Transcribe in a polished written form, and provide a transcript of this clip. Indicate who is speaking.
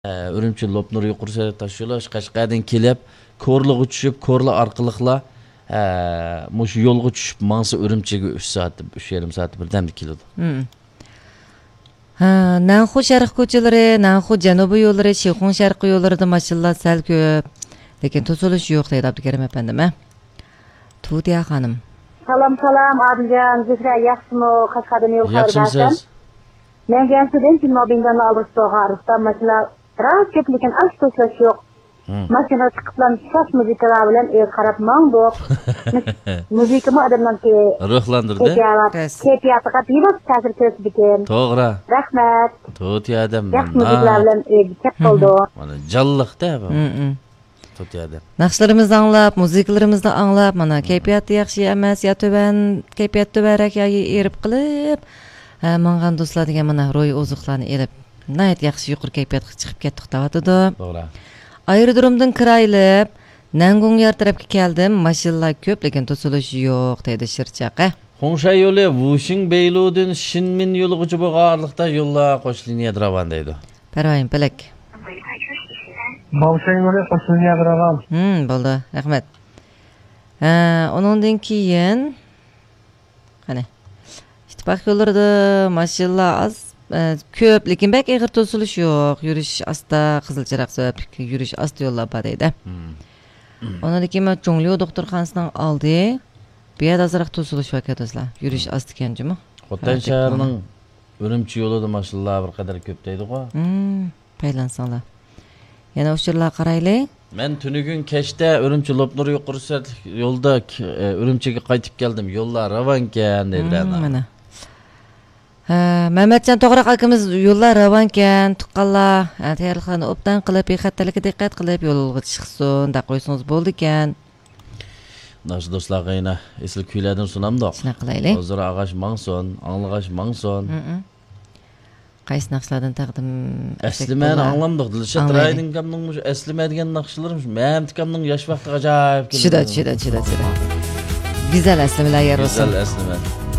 Speaker 1: Ürümçi Lopnur yuqursa taşıyorlar. Qashqardan kelib, Ko'rliga tushib, Ko'rli orqaliqla mush yo'lga tushib, Mansa Ürümchiga 3 soat, 3,5 soat birdamda keladi.
Speaker 2: Nanxu sharq ko'chalari, Nanxu janubiy yo'llari, Shixon sharqiy yo'llarida mashinlar sal ko'p. Lekin to'silish yo'q deydi Abdukarim apandim, ha? Tudiya xonim.
Speaker 3: Salam, Adiljan. Zikra yaxshimi? Qashqardan yo'l
Speaker 1: Yaxshimisiz?
Speaker 3: Men gençden ki mobbingden alırsa harısta mesela rahat köplekin az toslaş yok. Mesela çıkıplan şaş müzikalar bilen karab mağduk. Müzikimi adamdan ki
Speaker 1: ruhlandırdı.
Speaker 3: Keyfiyatıga biraz ta'sir ko'rsatgan.
Speaker 1: To'g'ri.
Speaker 3: Rahmat.
Speaker 1: To'ti adam.
Speaker 3: Yaxshi müziklar bilen kep bo'ldi.
Speaker 1: Mana jalliqda bu. To'ti adam.
Speaker 2: Naqshlarimizni anglab, musiqalarimizni anglab, mana kayfiyati yaxshi emas, ya to'ban, kayfiyat to'barak ya erib qilib Mangan do'stlar degan mana ro'y oziqlarni elib, nayt yaxshi yuqori kayfiyatga chiqib ketdik deyotdi.
Speaker 1: To'g'ri.
Speaker 2: Aerodromdan kiraylib, Nangungyar tarafga keldim. Mashinalar ko'p, lekin to'silish yo'q deydi Shirchaqa.
Speaker 1: Xongshay yo'li Wuxing Beyludin Shinmin yo'lig'icha bo'lganlikda yo'llar qo'sh liniyada ravon deydi.
Speaker 2: Parvoyim palak.
Speaker 4: Wuxing yo'li qo'sh liniyada ravon.
Speaker 2: Bo'ldi, rahmat. Undan keyin qani İttifaq yollarida mashinalar az ko'p, lekin bak ig'ir to'silish yo'q. Yurish asta, qizil chiroq sabab yurish asta yo'llar bor deydi. Ondan keyin Chongli doktorxonasining oldi bu yerda azroq to'silish bor do'stlar. Yurish asta ekanjimi?
Speaker 1: Xotan shahrining Ürümchi yo'lida mashinalar bir qadar ko'p deydi-ku.
Speaker 2: Paylansanglar. Yana o'shirlar qaraylik.
Speaker 1: Men tunugun kechda Ürümchi Lopnur yuqursa yo'lda Ürümchiga qaytib keldim. Yo'llar ravon ekan dedilar.
Speaker 2: Mana. Mehmetcan To'g'raq akamiz yo'llar ravon ekan, tuqqanlar tayyorliklarni obdan qilib, bexatarlikka diqqat qilib yo'lga chiqsin, deb qo'ysangiz bo'ldi ekan.
Speaker 1: Nash do'stlarga yana esli kuylardan sunamdoq.
Speaker 2: Shuna qilaylik.
Speaker 1: Hozir ag'ash mangson, anglag'ash mangson.
Speaker 2: Qaysi naqshlardan taqdim
Speaker 1: Əsliməni anlamdıq. Dilşat Raydinkamның əslimə degan naqshlarmış. Mənim tikamның yaş vaxtı acayip.
Speaker 2: Şida. Güzel əslimələr yer olsun.
Speaker 1: Güzel əslimə.